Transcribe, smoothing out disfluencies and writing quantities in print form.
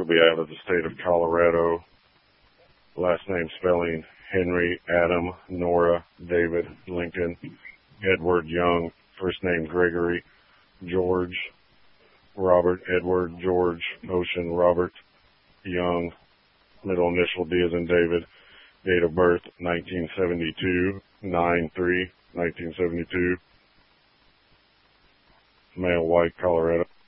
will be out of the state of Colorado. Last name spelling Henry, Adam, Nora, David, Lincoln, Edward, Young. First name Gregory, George, Robert, Edward, George, Ocean, Robert, Young. Middle initial D as in David. Date of birth 1972, 9/3/1972. Male, white, Colorado.